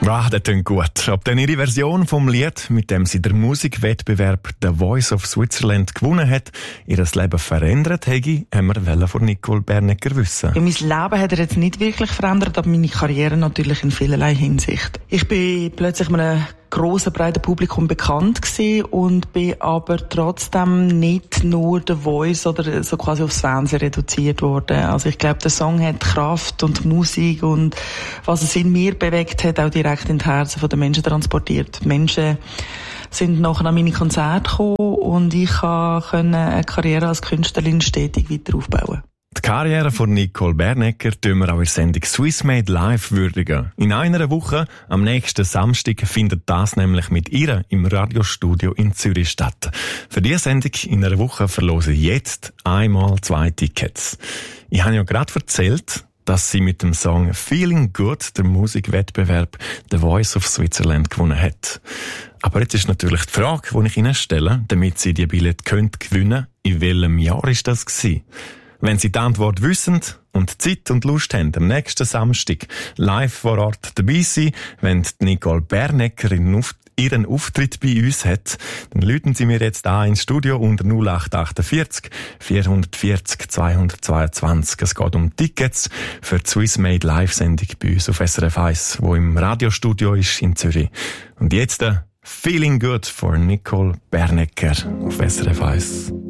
Wow, das klingt gut. Ob dann ihre Version vom Lied, mit dem sie den Musikwettbewerb The Voice of Switzerland gewonnen hat, ihr Leben verändert hätte, haben wir von Nicole Bernecker wissen. Ja, mein Leben hat er jetzt nicht wirklich verändert, aber meine Karriere natürlich in vielerlei Hinsicht. Ich bin plötzlich einem grossen, breiten Publikum bekannt gewesen und bin aber trotzdem nicht nur The Voice oder so quasi aufs Fernsehen reduziert worden. Also ich glaube, der Song hat Kraft und Musik und was es in mir bewegt hat, auch direkt in die Herzen der Menschen transportiert. Die Menschen sind nachher an meine Konzerte gekommen und ich konnte eine Karriere als Künstlerin stetig weiter aufbauen. Die Karriere von Nicole Bernecker tun wir auch in der Sendung Swiss Made Live würdigen. In einer Woche, am nächsten Samstag, findet das nämlich mit ihr im Radiostudio in Zürich statt. Für diese Sendung in einer Woche verlose ich jetzt einmal 2 Tickets. Ich habe ja gerade erzählt, dass sie mit dem Song Feeling Good den Musikwettbewerb The Voice of Switzerland gewonnen hat. Aber jetzt ist natürlich die Frage, die ich Ihnen stelle, damit Sie die Billette gewinnen können, in welchem Jahr ist das gewesen? Wenn Sie die Antwort wissen und Zeit und Lust haben, am nächsten Samstag live vor Ort dabei sein, wenn Nicole Bernecker ihren Auftritt bei uns hat, dann läuten Sie mir jetzt an ins Studio unter 0848 440 222. Es geht um Tickets für die Swiss Made Live-Sendung bei uns auf SRF 1, wo im Radiostudio ist in Zürich. Und jetzt Feeling Good for Nicole Bernecker auf SRF 1.